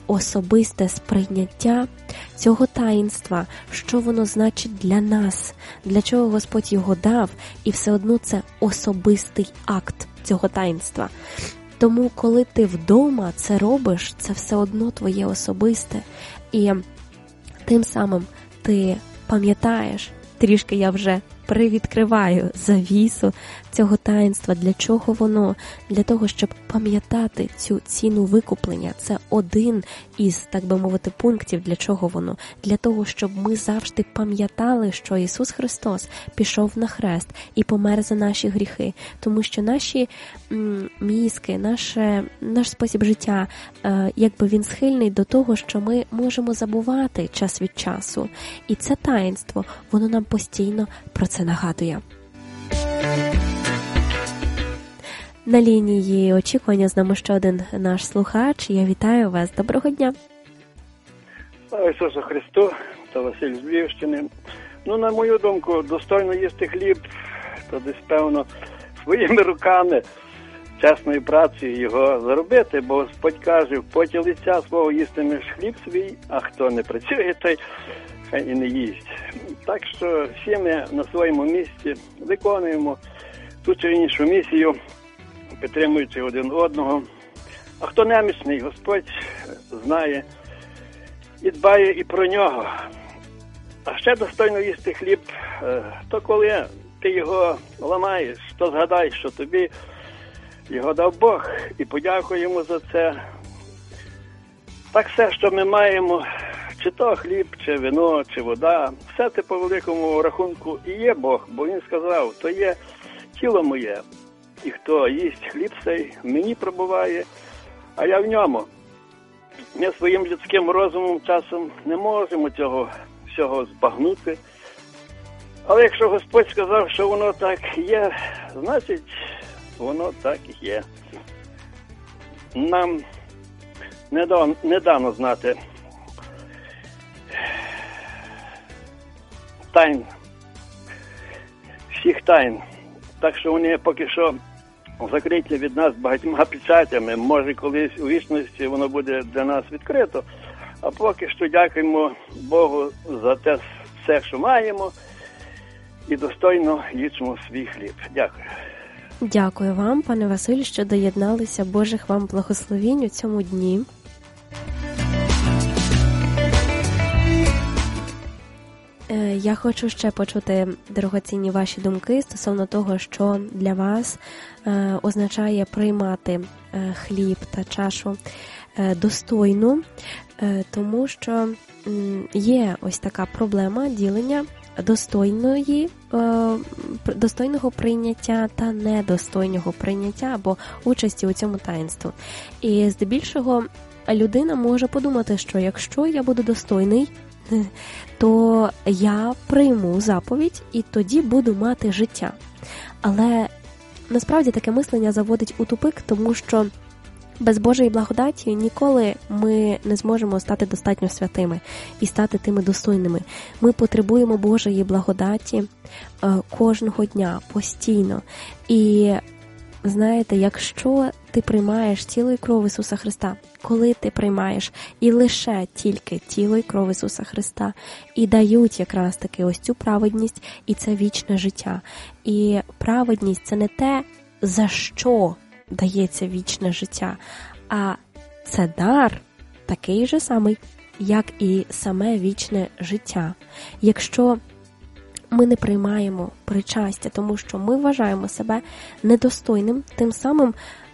особисте сприйняття цього таїнства, що воно значить для нас, для чого Господь його дав, і все одно це особистий акт цього таїнства. Тому, коли ти вдома це робиш, це все одно твоє особисте. І тим самим ти пам'ятаєш, трішки я вже привідкриваю завісу цього таїнства. Для чого воно? Для того, щоб пам'ятати цю ціну викуплення. Це один із, так би мовити, пунктів, для чого воно. Для того, щоб ми завжди пам'ятали, що Ісус Христос пішов на хрест і помер за наші гріхи. Тому що наші мізки, наш спосіб життя, якби він схильний до того, що ми можемо забувати час від часу. І це таїнство, воно нам постійно про це нагадує. На лінії очікування з нами ще один наш слухач. Я вітаю вас. Доброго дня. Слава Ісусу Христу, та Василь з Львівщини. На мою думку, достойно їсти хліб, то десь, певно, своїми руками, чесною працею його заробити, бо Господь каже, в поті лиця свого їстимеш хліб свій, а хто не працює, той хай і не їсть. Так що всі ми на своєму місці виконуємо ту чи іншу місію, підтримуючи один одного. А хто немічний, Господь знає і дбає і про нього. А ще достойно їсти хліб, то коли ти його ламаєш, то згадай, що тобі його дав Бог, і подякуй йому за це. Так все, що ми маємо, чи то хліб, чи вино, чи вода, все це по великому рахунку і є Бог, бо він сказав, то є тіло моє, і хто їсть хліб цей, мені пробуває, а я в ньому. Ми своїм людським розумом часом не можемо цього всього збагнути. Але якщо Господь сказав, що воно так є, значить воно так і є. Нам не дано знати тайн, всіх тайн. Так що вони поки що закриті від нас багатьма печатями. Може, колись у вічності воно буде для нас відкрито. А поки що дякуємо Богу за те все, що маємо, і достойно їжмо свій хліб. Дякую. Дякую вам, пане Василь, що доєдналися. Божих вам благословінь у цьому дні. Я хочу ще почути, дорогоцінні, ваші думки стосовно того, що для вас означає приймати хліб та чашу достойну, тому що є ось така проблема ділення достойного прийняття та недостойного прийняття або участі у цьому таїнстві. І здебільшого людина може подумати, що якщо я буду достойний, то я прийму заповідь і тоді буду мати життя. Але насправді таке мислення заводить у тупик, тому що без Божої благодаті ніколи ми не зможемо стати достатньо святими і стати тими достойними. Ми потребуємо Божої благодаті кожного дня, постійно. І знаєте, якщо ти приймаєш тіло і кров Ісуса Христа, коли ти приймаєш і лише тільки тіло і кров Ісуса Христа, і дають якраз таки ось цю праведність, і це вічне життя. І праведність – це не те, за що дається вічне життя, а це дар такий же самий, як і саме вічне життя. Якщо ми не приймаємо причастя, тому що ми вважаємо себе недостойним, тим самим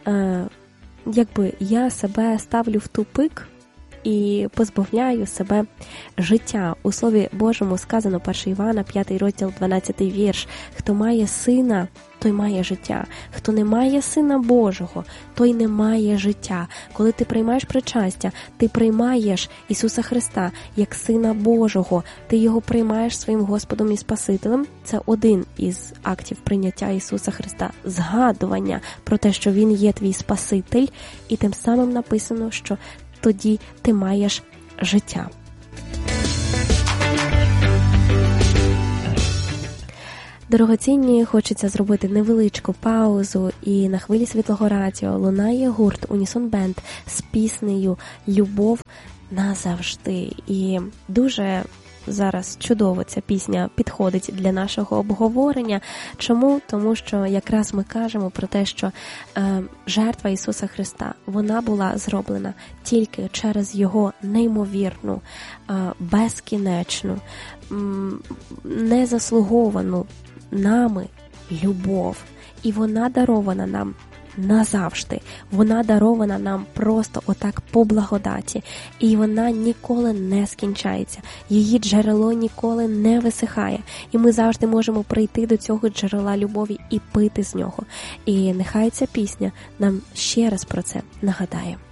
я себе ставлю в тупик і позбавляю себе життя. У Слові Божому сказано 1 Івана, 5 розділ, 12 вірш. Хто має сина, той має життя. Хто не має Сина Божого, той не має життя. Коли ти приймаєш причастя, ти приймаєш Ісуса Христа як Сина Божого. Ти Його приймаєш своїм Господом і Спасителем. Це один із актів прийняття Ісуса Христа. Згадування про те, що Він є твій Спаситель. І тим самим написано, що тоді ти маєш життя. Дорогоцінні, хочеться зробити невеличку паузу, і на хвилі Світлого Радіо лунає гурт Унісон Бенд з піснею «Любов назавжди». І дуже зараз чудово ця пісня підходить для нашого обговорення. Чому? Тому що якраз ми кажемо про те, що жертва Ісуса Христа, вона була зроблена тільки через Його неймовірну, безкінечну, незаслуговану нами любов. І вона дарована нам назавжди. Вона дарована нам просто отак по благодаті. І вона ніколи не скінчається. Її джерело ніколи не висихає. І ми завжди можемо прийти до цього джерела любові і пити з нього. І нехай ця пісня нам ще раз про це нагадає.